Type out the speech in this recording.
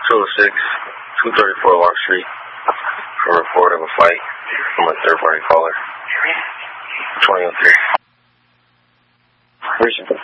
206, 234 Walk Street for a report of a fight from a third-party caller. 2003.